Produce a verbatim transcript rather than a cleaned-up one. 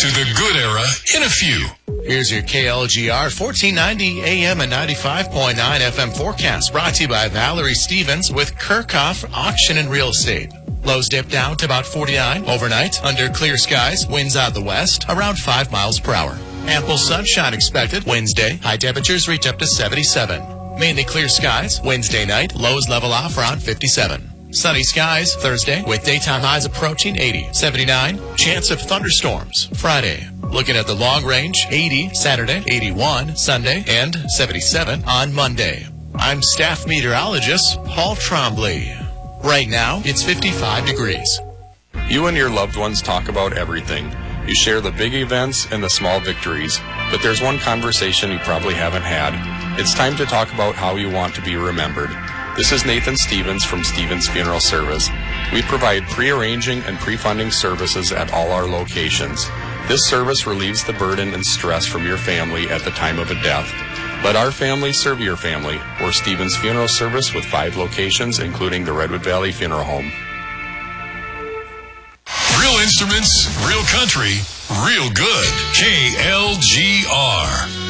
to the good era in a few. Here's your K L G R fourteen ninety A M and ninety-five point nine F M forecast, brought to you by Valerie Stevens with Kirchhoff Auction and Real Estate. Lows dip down to about forty-nine overnight under clear skies. Winds out the west around five miles per hour. Ample sunshine expected Wednesday. High temperatures reach up to seventy-seven. Mainly clear skies Wednesday night. Lows level off around fifty-seven. Sunny skies Thursday with daytime highs approaching eighty. seventy-nine. Chance of thunderstorms Friday. Looking at the long range, eighty Saturday, eighty-one Sunday, and seventy-seven on Monday. I'm staff meteorologist Paul Trombley. Right now, it's fifty-five degrees. You and your loved ones talk about everything. You share the big events and the small victories, but there's one conversation you probably haven't had. It's time to talk about how you want to be remembered. This is Nathan Stevens from Stevens Funeral Service. We provide pre-arranging and pre-funding services at all our locations. This service relieves the burden and stress from your family at the time of a death. Let our family serve your family. We're Stevens Funeral Service with five locations, including the Redwood Valley Funeral Home. Real instruments, real country, real good. K L G R.